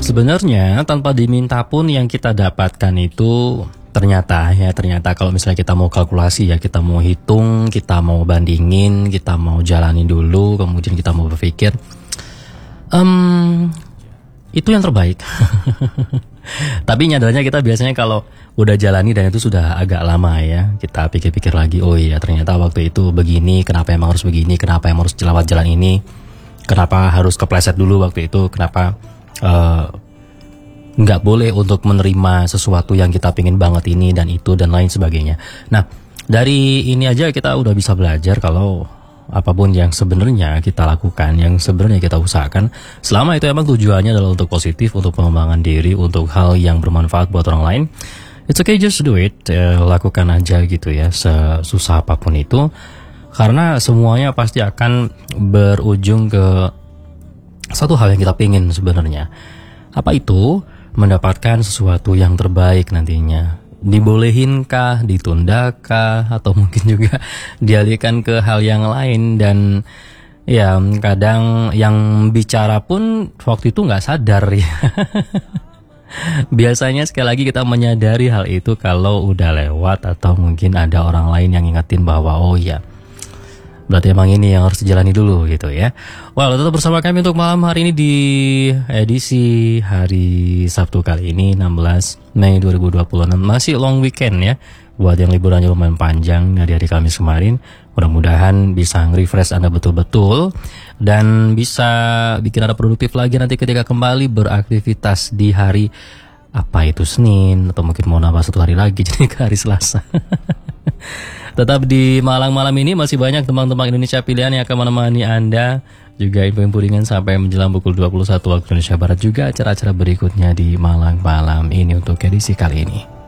Sebenarnya tanpa diminta pun yang kita dapatkan itu ternyata kalau misalnya kita mau kalkulasi ya, kita mau hitung, kita mau bandingin, kita mau jalani dulu, kemudian kita mau berpikir, itu yang terbaik. Tapi nyadarnya kita biasanya kalau udah jalani dan itu sudah agak lama ya, kita pikir-pikir lagi, oh iya ternyata waktu itu begini, kenapa emang harus begini, kenapa emang harus lewat jalan ini, kenapa harus kepleset dulu waktu itu, kenapa nggak boleh untuk menerima sesuatu yang kita pingin banget ini dan itu dan lain sebagainya. Nah, dari ini aja kita udah bisa belajar kalau apapun yang sebenarnya kita lakukan, yang sebenarnya kita usahakan, selama itu emang tujuannya adalah untuk positif, untuk pengembangan diri, untuk hal yang bermanfaat buat orang lain, it's okay, just do it. Lakukan aja gitu ya, sesusah apapun itu, karena semuanya pasti akan berujung ke satu hal yang kita pingin sebenarnya. Apa itu? Mendapatkan sesuatu yang terbaik nantinya. Dibolehinkah, ditundakah, atau mungkin juga dialihkan ke hal yang lain. Dan ya kadang yang bicara pun waktu itu nggak sadar ya. Biasanya sekali lagi kita menyadari hal itu kalau udah lewat, atau mungkin ada orang lain yang ingetin bahwa oh ya, berarti emang ini yang harus dijalani dulu gitu ya. Well, tetap bersama kami untuk malam hari ini di edisi hari Sabtu kali ini 16 Mei 2026. Masih long weekend ya, buat yang liburannya lumayan panjang dari hari Kamis kemarin. Mudah-mudahan bisa nge-refresh Anda betul-betul dan bisa bikin Anda produktif lagi nanti ketika kembali beraktivitas di hari apa itu, Senin, atau mungkin mau nambah satu hari lagi jadi ke hari Selasa. Tetap di malam-malam ini masih banyak teman-teman Indonesia pilihan yang akan menemani Anda. Juga info-info ringan sampai menjelang pukul 21 waktu Indonesia Barat. Juga acara-acara berikutnya di malam-malam ini untuk edisi kali ini.